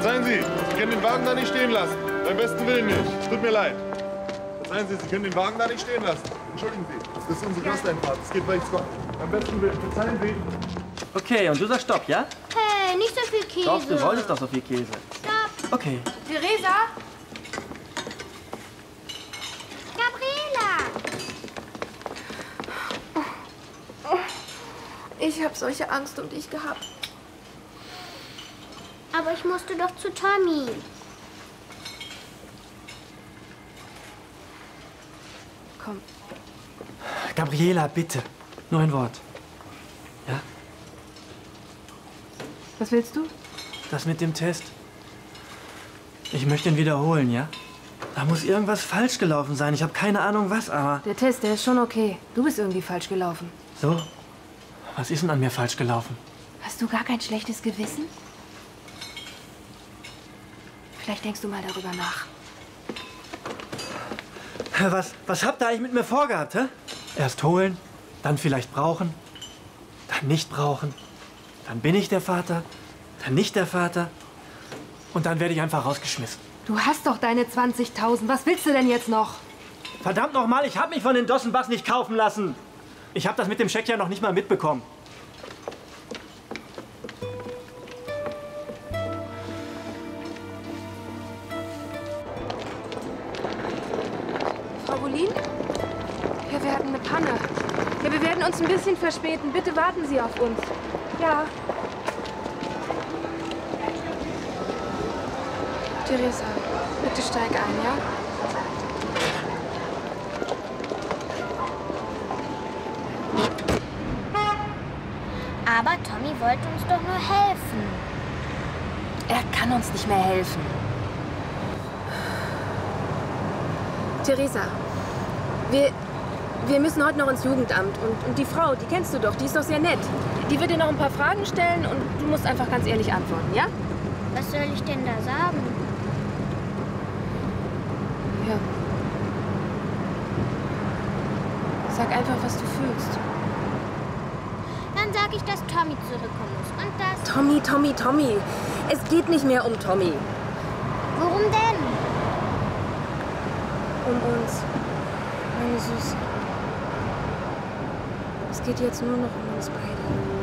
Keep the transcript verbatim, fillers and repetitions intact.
Verzeihen Sie, Sie können den Wagen da nicht stehen lassen. Beim besten Willen nicht. Tut mir leid. Verzeihen Sie, Sie können den Wagen da nicht stehen lassen. Entschuldigen Sie, das ist unsere Gasteinfahrt. Es geht rechts kommen. Beim besten Willen. Verzeihen Sie. Okay, und du sagst Stopp, ja? Hey, nicht so viel Käse. Doch, du wolltest doch so viel Käse. Stopp. Okay. Theresa? Gabriela! Ich habe solche Angst um dich gehabt. Aber ich musste doch zu Tommy. Komm. Gabriela, bitte. Nur ein Wort. Ja? Was willst du? Das mit dem Test. Ich möchte ihn wiederholen, ja? Da muss irgendwas falsch gelaufen sein. Ich habe keine Ahnung was, aber... Der Test, der ist schon okay. Du bist irgendwie falsch gelaufen. So? Was ist denn an mir falsch gelaufen? Hast du gar kein schlechtes Gewissen? Vielleicht denkst du mal darüber nach. Was, was habt ihr eigentlich mit mir vorgehabt, hä? Erst holen, dann vielleicht brauchen, dann nicht brauchen. Dann bin ich der Vater, dann nicht der Vater. Und dann werde ich einfach rausgeschmissen. Du hast doch deine zwanzigtausend. Was willst du denn jetzt noch? Verdammt nochmal, ich habe mich von den Dossenbachs nicht kaufen lassen. Ich habe das mit dem Scheck ja noch nicht mal mitbekommen. Frau Bolin? Ja, wir hatten eine Panne. Ja, wir werden uns ein bisschen verspäten. Bitte warten Sie auf uns. Ja. Theresa, bitte steig ein, ja? Aber Tommy wollte uns doch nur helfen. Er kann uns nicht mehr helfen. Theresa, wir, wir müssen heute noch ins Jugendamt. Und, und die Frau, die kennst du doch, die ist doch sehr nett. Die wird dir noch ein paar Fragen stellen und du musst einfach ganz ehrlich antworten, ja? Was soll ich denn da sagen? Ja. Sag einfach, was du fühlst. Dann sag ich, dass Tommy zurückkommen muss. Und das... Tommy, Tommy, Tommy. Es geht nicht mehr um Tommy. Worum denn? Um uns. Meine Süße. Es geht jetzt nur noch um uns beide.